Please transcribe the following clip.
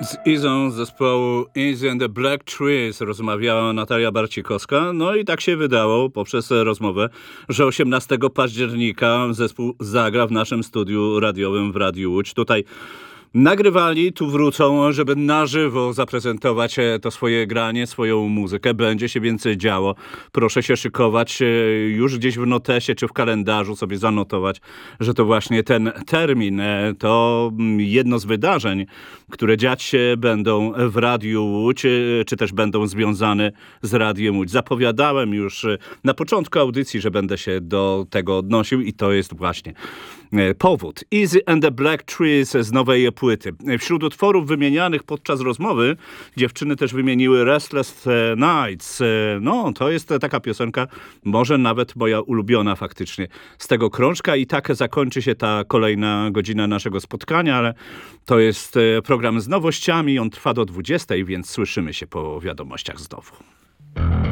Z Izą z zespołu Easy and the Black Trees rozmawiała Natalia Barcikowska. No i tak się wydało poprzez rozmowę, że 18 października zespół zagra w naszym studiu radiowym w Radiu Łódź. Tutaj nagrywali, tu wrócą, żeby na żywo zaprezentować to swoje granie, swoją muzykę. Będzie się więcej działo. Proszę się szykować już gdzieś w notesie czy w kalendarzu sobie zanotować, że to właśnie ten termin, to jedno z wydarzeń, które dziać się będą w Radiu Łódź, czy też będą związane z Radiem Łódź. Zapowiadałem już na początku audycji, że będę się do tego odnosił i to jest właśnie powód. Easy and the Black Trees z nowej płyty. Wśród utworów wymienianych podczas rozmowy dziewczyny też wymieniły Restless Nights. No, to jest taka piosenka, może nawet moja ulubiona faktycznie z tego krążka i tak zakończy się ta kolejna godzina naszego spotkania, ale to jest program z nowościami, on trwa do 20, więc słyszymy się po wiadomościach znowu.